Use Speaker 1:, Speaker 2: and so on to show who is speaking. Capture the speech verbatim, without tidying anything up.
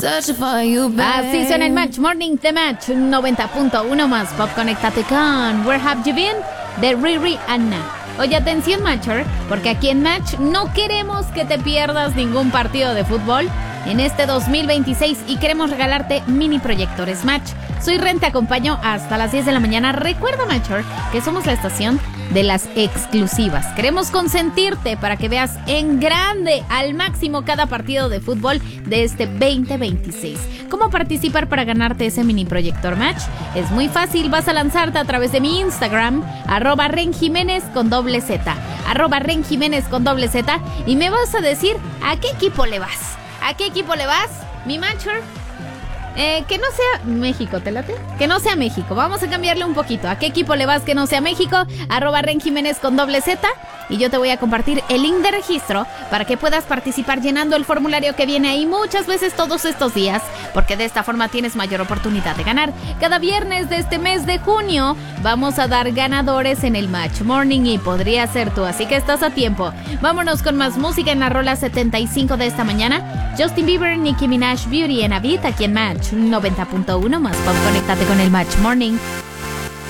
Speaker 1: Así suena el Match Morning, The Match noventa punto uno más Pop. Conéctate con Where Have You Been de Riri Anna. Oye, atención Matcher, porque aquí en Match no queremos que te pierdas ningún partido de fútbol en este dos mil veintiséis y queremos regalarte mini proyectores Match. Soy Ren, te acompaño hasta las diez de la mañana. Recuerda, Matcher, que somos la estación de las exclusivas. Queremos consentirte para que veas en grande, al máximo, cada partido de fútbol de este veinte veintiséis. ¿Cómo participar para ganarte ese mini proyector Match? Es muy fácil, vas a lanzarte a través de mi Instagram, arroba Ren Jiménez con doble Z, arroba Ren Jiménez con doble Z, y me vas a decir a qué equipo le vas. ¿A qué equipo le vas, mi Matcher? Eh, que no sea México, ¿te late? Que no sea México, vamos a cambiarle un poquito. ¿A qué equipo le vas que no sea México? Arroba Ren Jiménez con doble Z. Y yo te voy a compartir el link de registro para que puedas participar llenando el formulario que viene ahí muchas veces todos estos días, porque de esta forma tienes mayor oportunidad de ganar. Cada viernes de este mes de junio vamos a dar ganadores en el Match Morning y podría ser tú, así que estás a tiempo. Vámonos con más música en la rola setenta y cinco de esta mañana. Justin Bieber, Nicki Minaj, Beauty and a Beat, aquí en Match noventa punto uno más Pop. Conéctate con el Match Morning.